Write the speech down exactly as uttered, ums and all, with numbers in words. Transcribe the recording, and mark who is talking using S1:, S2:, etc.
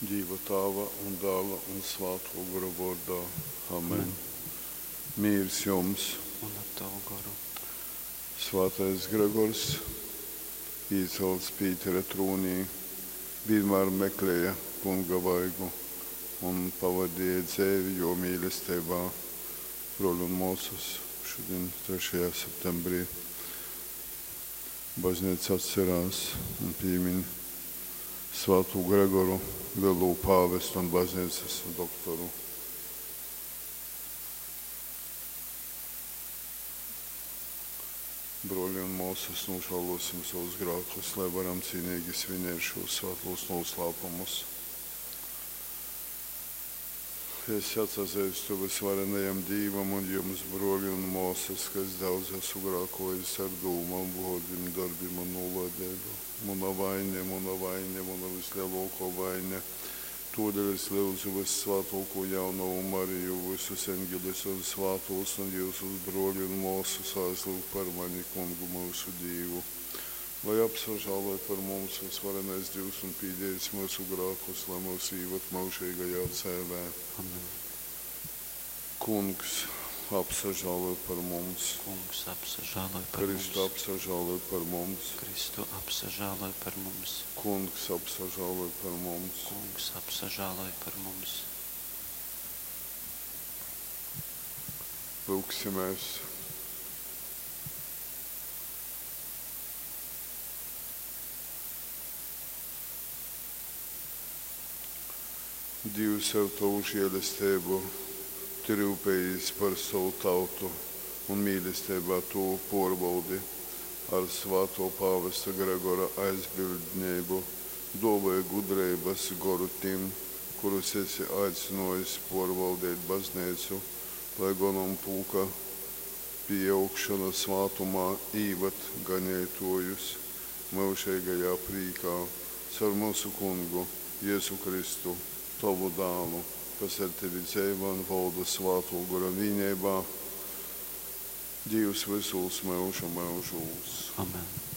S1: Dieva Tēva un Dēla un Svēto gara vārdā. Amen. Mīrs jums.
S2: Un ar tavu garu.
S1: Svētais Gregors, iecelts Pītera trūnī, vienmēr meklēja kunga vaigu un pavadīja dzēvi, jo mīlestībā broļi un mūsus šodien trešajā septembrī baznīca atcerās un piemin Svēto Gregoru, lielo pāvestu un baznīcas doktoru. Broļi un mūsas, nožēlosim savus grēkus, lai varam cienīgi svinēt šos svētos noslēpumus. Es atzīstu visvarenajam Dievam un jums, broļi un mūsas, kas daudz esmu grēkojis ar domām, vārdiem, darbiem un nolādēm. Mana vaina, mana vaina, mana vislielākā vaina. Tādēļ es lūdzu vissvētāko jauno Mariju, visus eņģeļus un svētos un jūsus broļi un mūsas aizlūgt par mani, kungu mūsu Dievu. Lai apsažāloj par mums visvarenais Dievs un pīdējis mūsu grēkus, lai mūs īvat mūžīgajā dzīvē.
S2: Amen.
S1: Kungs, apsažāloj par mums.
S2: Kungs, apsažāloj par
S1: Kristu
S2: mums.
S1: apsažāloj par mums.
S2: Kristu apsažāloj par mums.
S1: Kungs, apsažāloj par mums.
S2: Kungs, apsažāloj par mums.
S1: Lūksimies. Dievs ar tavu žēlastību rūpējies par savu tautu un mīlestībā to pārbaudi ar Svēto pāvesta Gregora aizbildnību, dāvāja gudrības garu tiem, kurus esi aicinājis pārvaldīt baznīcu, lai ganāmpulka pieaugšana svētumā īvat ganītājus mūžīgajā prīkā caur mūsu kungu Jēzu Kristu, tavu dēlu, kas ar tevi dzīvo un valda Svēto gara vienībā, Dievs visos mūžu mūžos.
S2: Amen.